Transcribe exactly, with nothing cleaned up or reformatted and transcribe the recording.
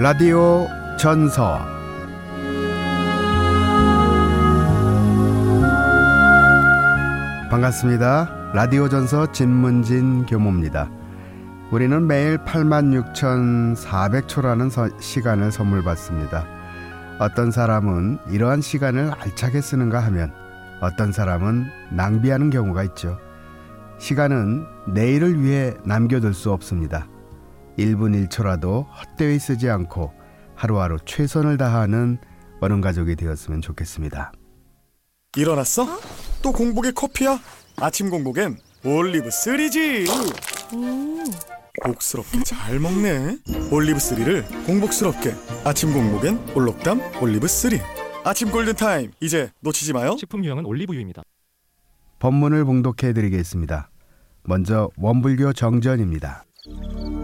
라디오 전서 반갑습니다. 라디오 전서 진문진 교모입니다. 우리는 매일 팔만 육천사백 초라는 서, 시간을 선물 받습니다. 어떤 사람은 이러한 시간을 알차게 쓰는가 하면 어떤 사람은 낭비하는 경우가 있죠. 시간은 내일을 위해 남겨둘 수 없습니다. 일 분 일 초라도 헛되이 쓰지 않고 하루하루 최선을 다하는 어른 가족이 되었으면 좋겠습니다. 일어났어? 어? 또 공복에 커피야? 아침 공복엔 올리브 쓰리지. 오. 복스럽게 잘 먹네. 올리브 쓰리를 공복스럽게. 아침 공복엔 올록담 올리브 쓰리. 아침 골든타임 이제 놓치지 마요. 식품 유형은 올리브유입니다. 본문을 봉독해 드리겠습니다. 먼저 원불교 정전입니다.